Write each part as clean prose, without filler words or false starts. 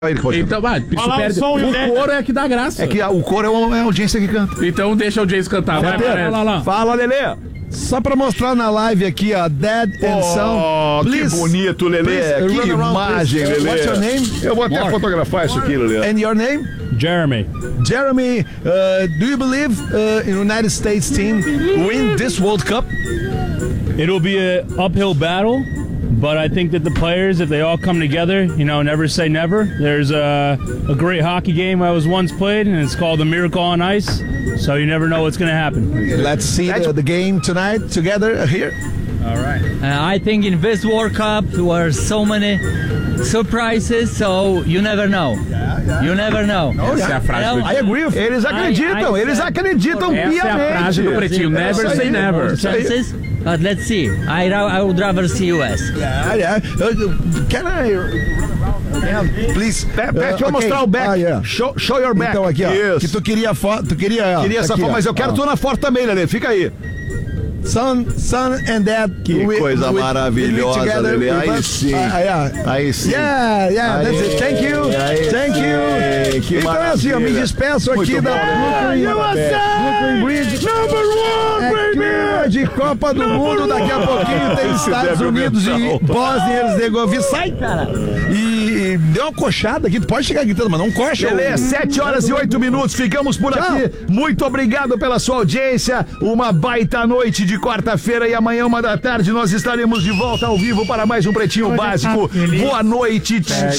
Então, isso perde. O coro é que dá graça. É que o coro é a audiência que canta. Então deixa a audiência cantar. Vai lá. Fala, Lelê. Só pra mostrar na live aqui, ó, Dead and Sound. Que bonito, Lelê. Que imagem, Lelê. What's your name? Eu vou até fotografar isso aqui, Lelê. And your name? Jeremy, do you believe in United States team win this World Cup? it'll be an uphill battle, but I think that the players, if they all come together, never say never. There's a great hockey game I was once played, and it's called the Miracle on Ice, so you never know what's going to happen. Let's see the game tonight together here. All right. I think in this World Cup there were so many surprises, so you never know. You never know. Essa é a frase do I agree with Eles acreditam piamente. Essa é a frase do Pretinho. Never say never. Chances, but let's see. I would rather see US. Yeah. Can I... Please. Deixa eu mostrar o back. Show your back. Então aqui, ó. Que tu queria foto. Queria essa foto, mas eu quero tu na foto também, Lelê. Fica aí. Son and Dad. Que coisa maravilhosa, Lelê. Aí sim. Aí sim. Yeah, that's it. Thank you. Que então é assim, eu me despeço aqui da Brooklyn Bridge. Number one, baby! De Copa do Mundo, daqui a pouquinho tem Estados Unidos e Bósnia e Herzegovina. Sai, cara! E deu uma coxada aqui, tu pode chegar gritando, mas não coxa. Lelê, 7h08, ficamos por aqui. Muito obrigado pela sua audiência. Uma baita noite de quarta-feira e amanhã, 1h nós estaremos de volta ao vivo para mais um Pretinho Básico. Boa noite. Tchau.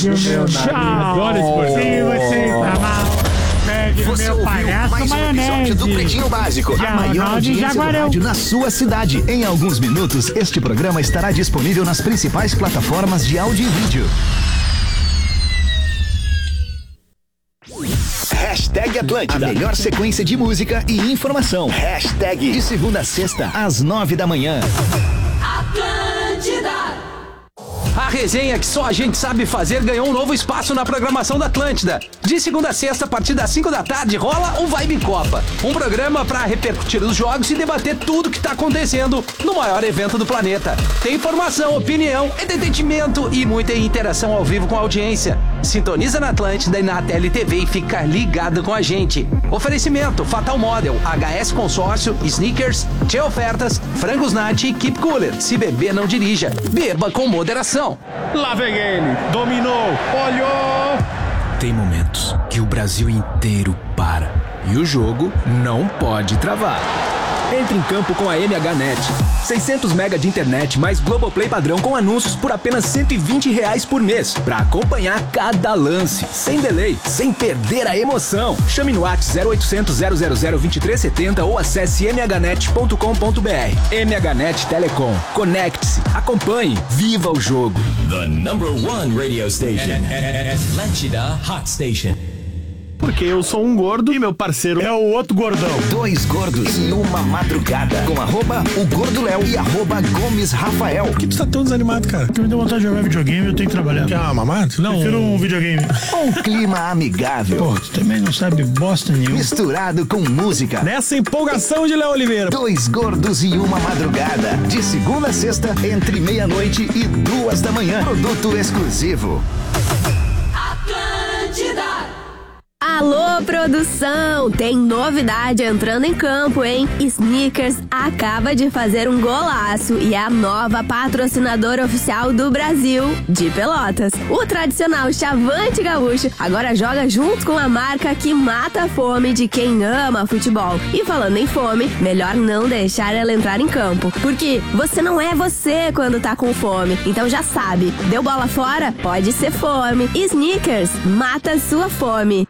Se você tá mal, pegue no meu palhaço maionese. Do Pretinho Básico, a maior audiência do rádio na sua cidade. Em alguns minutos, este programa estará disponível nas principais plataformas de áudio e vídeo. Hashtag Atlântida, a melhor sequência de música e informação. Hashtag de segunda a sexta, às 9h. Atlântida. A resenha que só a gente sabe fazer ganhou um novo espaço na programação da Atlântida. De segunda a sexta, a partir das 5h rola o Vibe Copa. Um programa para repercutir os jogos e debater tudo que tá acontecendo no maior evento do planeta. Tem informação, opinião, entretenimento e muita interação ao vivo com a audiência. Sintoniza na Atlântida e na TLTV e fica ligado com a gente. Oferecimento Fatal Model, HS Consórcio, Sneakers, Tchê Ofertas, Frangos Nati e Keep Cooler. Se beber, não dirija. Beba com moderação. Lá vem ele, dominou, olhou. Tem momentos que o Brasil inteiro para e o jogo não pode travar. Entre em campo com a MHNet. 600 mega de internet mais Globoplay padrão com anúncios por apenas R$120 por mês. Pra acompanhar cada lance, sem delay, sem perder a emoção. Chame no WhatsApp 0800 000 2370 ou acesse mhnet.com.br. MHNet Telecom. Conecte-se, acompanhe, viva o jogo. The number one radio station. Atlântida Hot Station. Porque eu sou um gordo e meu parceiro é o outro gordão. Dois gordos em uma madrugada. Com @o Gordo Léo e @Gomes Rafael. Por que tu tá tão desanimado, cara? Porque me deu vontade de jogar videogame e eu tenho que trabalhar. Quer uma mamata? Não. Prefiro um videogame. Um clima amigável. Pô, tu também não sabe bosta nenhuma. Misturado com música. Nessa empolgação de Léo Oliveira. Dois gordos e uma madrugada. De segunda a sexta, entre 00:30 e 2h. Produto exclusivo. Atlântida. Alô, produção! Tem novidade entrando em campo, hein? Sneakers acaba de fazer um golaço e é a nova patrocinadora oficial do Brasil, de Pelotas. O tradicional Chavante Gaúcho agora joga junto com a marca que mata a fome de quem ama futebol. E falando em fome, melhor não deixar ela entrar em campo, porque você não é você quando tá com fome. Então já sabe, deu bola fora? Pode ser fome. Sneakers mata sua fome.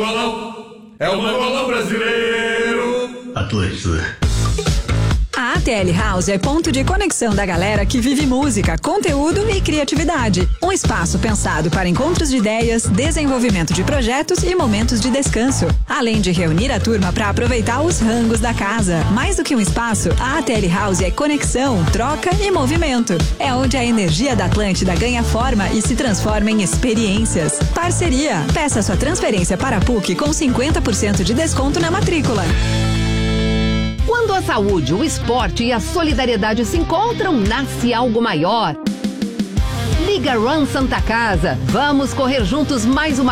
É o mangolão brasileiro. Atlântida. A ATL House é ponto de conexão da galera que vive música, conteúdo e criatividade. Um espaço pensado para encontros de ideias, desenvolvimento de projetos e momentos de descanso. Além de reunir a turma para aproveitar os rangos da casa. Mais do que um espaço, a ATL House é conexão, troca e movimento. É onde a energia da Atlântida ganha forma e se transforma em experiências. Parceria. Peça sua transferência para a PUC com 50% de desconto na matrícula. Quando a saúde, o esporte e a solidariedade se encontram, nasce algo maior. Siga Run Santa Casa. Vamos correr juntos mais uma